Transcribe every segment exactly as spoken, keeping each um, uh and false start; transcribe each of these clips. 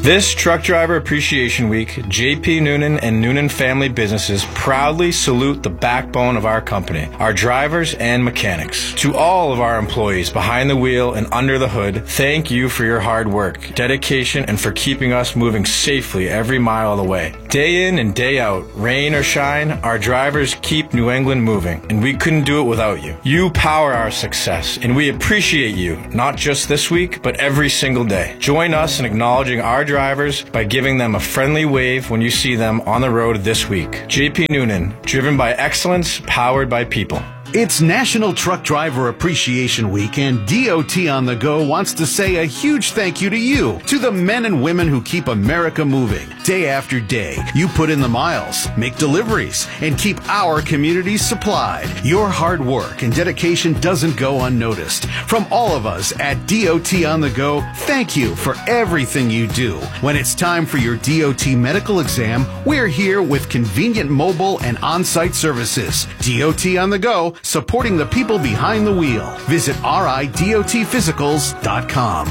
This Truck Driver Appreciation Week, J P Noonan and Noonan Family Businesses proudly salute the backbone of our company, our drivers and mechanics. To all of our employees behind the wheel and under the hood, thank you for your hard work, dedication, and for keeping us moving safely every mile of the way. Day in and day out, rain or shine, our drivers keep New England moving, and we couldn't do it without you. You power our success, and we appreciate you, not just this week, but every single day. Join us in acknowledging our drivers by giving them a friendly wave when you see them on the road this week. J P Noonan, driven by excellence, powered by people. It's National Truck Driver Appreciation Week, and D O T On The Go wants to say a huge thank you to you, to the men and women who keep America moving. Day after day, you put in the miles, make deliveries, and keep our communities supplied. Your hard work and dedication doesn't go unnoticed. From all of us at D O T On The Go, thank you for everything you do. When it's time for your D O T medical exam, we're here with convenient mobile and on-site services. D O T On The Go, supporting the people behind the wheel. Visit R I D O T physicals dot com.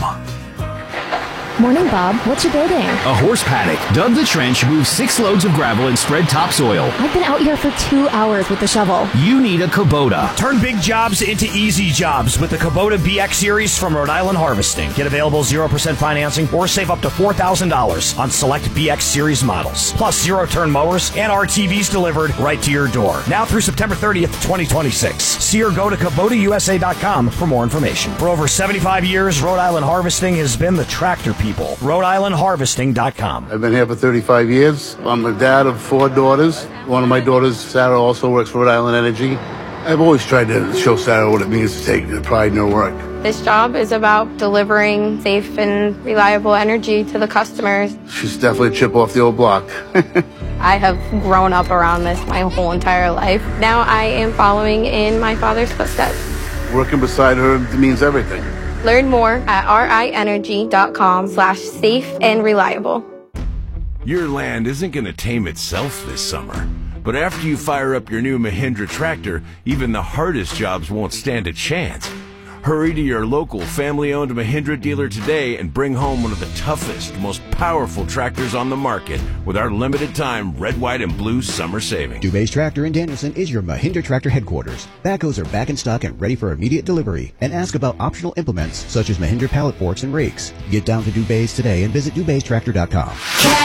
Morning, Bob. What you building? A horse paddock. Dug the trench, moved six loads of gravel, and spread topsoil. I've been out here for two hours with the shovel. You need a Kubota. Turn big jobs into easy jobs with the Kubota B X Series from Rhode Island Harvesting. Get available zero percent financing or save up to four thousand dollars on select B X Series models. Plus zero-turn mowers and R T Vs delivered right to your door. Now through September thirtieth, twenty twenty-six. See or go to Kubota U S A dot com for more information. For over seventy-five years, Rhode Island Harvesting has been the tractor people. Rhode Island Harvesting dot com. I've been here for thirty-five years. I'm the dad of four daughters. One of my daughters, Sarah, also works for Rhode Island Energy. I've always tried to show Sarah what it means to take pride in her work. This job is about delivering safe and reliable energy to the customers. She's definitely a chip off the old block. I have grown up around this my whole entire life. Now I am following in my father's footsteps. Working beside her means everything. Learn more at R I energy dot com slash safe and reliable. Your land isn't going to tame itself this summer. But after you fire up your new Mahindra tractor, even the hardest jobs won't stand a chance. Hurry to your local family-owned Mahindra dealer today and bring home one of the toughest, most powerful tractors on the market with our limited-time red, white, and blue summer savings. Dubé's Tractor in Danielson is your Mahindra tractor headquarters. Backhoes are back in stock and ready for immediate delivery. And ask about optional implements such as Mahindra pallet forks and rakes. Get down to Dubé's today and visit Dubé's Tractor dot com.